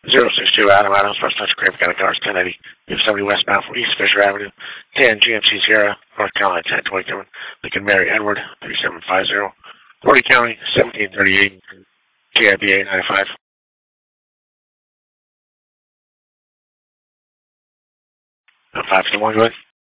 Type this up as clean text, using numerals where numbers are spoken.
062 Adam Adams, West Metro Craven County Cars, 1080, 270 westbound from East Fisher Avenue, 10 GMC Sierra, North Carolina, 1027, Lincoln Mary Edward, 3750, Horty County, 1738, KIBA 95. 5 to 1, go ahead.